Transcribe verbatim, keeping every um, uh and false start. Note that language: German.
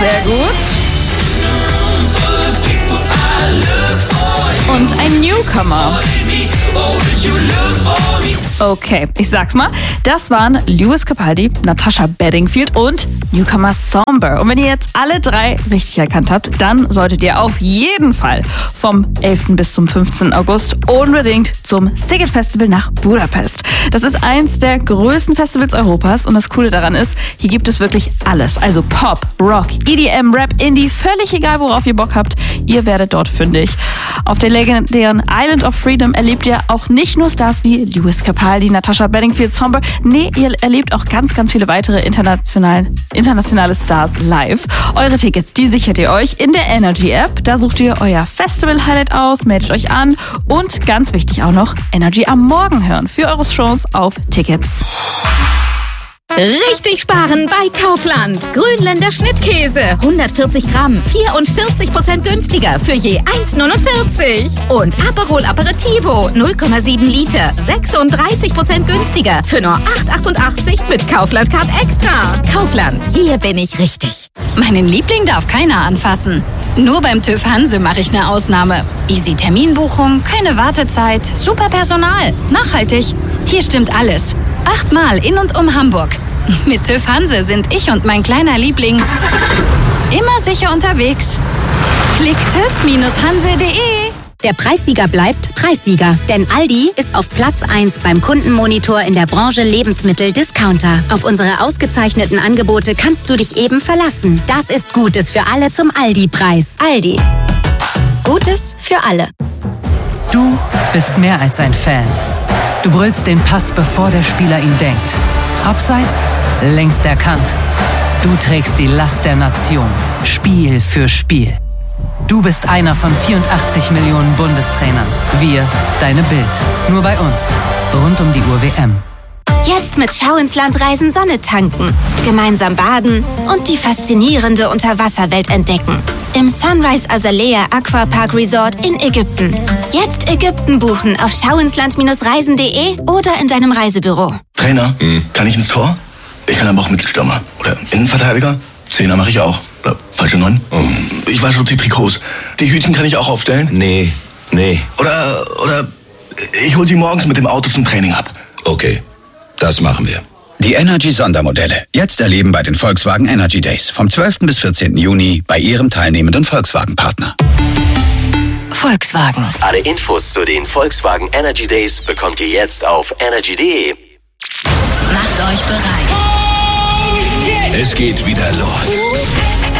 Sehr gut. Und ein Newcomer. Okay, ich sag's mal. Das waren Lewis Capaldi, Natasha Bedingfield und Newcomer Somber. Und wenn ihr jetzt alle drei richtig erkannt habt, dann solltet ihr auf jeden Fall vom elften bis zum fünfzehnten August unbedingt zum Sziget Festival nach Budapest. Das ist eins der größten Festivals Europas und das Coole daran ist, hier gibt es wirklich alles. Also Pop, Rock, E D M, Rap, Indie, völlig egal, worauf ihr Bock habt. Ihr werdet dort fündig. Auf der legendären Island of Freedom erlebt ihr auch nicht nur Stars wie Lewis Capaldi, Natasha Bedingfield, Somber. Nee, ihr erlebt auch ganz, ganz viele weitere internationale, internationale Stars live. Eure Tickets, die sichert ihr euch in der Energy App. Da sucht ihr euer Festival-Highlight aus, meldet euch an und ganz wichtig auch noch Energy am Morgen hören für eure Chance auf Tickets. Richtig sparen bei Kaufland. Grünländer Schnittkäse. hundertvierzig Gramm, vierundvierzig Prozent günstiger für je eins neunundvierzig. Und Aperol Aperitivo, null Komma sieben Liter, sechsunddreißig Prozent günstiger für nur acht achtundachtzig mit Kaufland Card Extra. Kaufland, hier bin ich richtig. Meinen Liebling darf keiner anfassen. Nur beim TÜV Hanse mache ich eine Ausnahme. Easy Terminbuchung, keine Wartezeit, super Personal, nachhaltig. Hier stimmt alles. Achtmal in und um Hamburg. Mit TÜV Hanse sind ich und mein kleiner Liebling immer sicher unterwegs. Klick tüv hanse punkt de. Der Preissieger bleibt Preissieger, denn Aldi ist auf Platz eins beim Kundenmonitor in der Branche Lebensmittel-Discounter. Auf unsere ausgezeichneten Angebote kannst du dich eben verlassen. Das ist Gutes für alle zum Aldi-Preis. Aldi. Gutes für alle. Du bist mehr als ein Fan. Du brüllst den Pass, bevor der Spieler ihn denkt. Abseits, längst erkannt. Du trägst die Last der Nation, Spiel für Spiel. Du bist einer von vierundachtzig Millionen Bundestrainern. Wir, deine Bild. Nur bei uns. Rund um die Uhr W M. Jetzt mit Schau ins Land reisen, Sonne tanken. Gemeinsam baden und die faszinierende Unterwasserwelt entdecken. Im Sunrise Azalea Aquapark Resort in Ägypten. Jetzt Ägypten buchen auf schauinsland reisen punkt de oder in deinem Reisebüro. Trainer, hm. kann ich ins Tor? Ich kann aber auch Mittelstürmer. Oder Innenverteidiger? Zehner mache ich auch. Oder falsche Neun? Oh. Ich wasche die Trikots. Die Hütchen kann ich auch aufstellen? Nee, nee. Oder, oder ich hol sie morgens mit dem Auto zum Training ab. Okay, das machen wir. Die Energy-Sondermodelle. Jetzt erleben bei den Volkswagen Energy Days. Vom zwölften bis vierzehnten Juni bei Ihrem teilnehmenden Volkswagen-Partner. Volkswagen. Alle Infos zu den Volkswagen Energy Days bekommt ihr jetzt auf energy punkt de. Macht euch bereit. Es geht wieder los.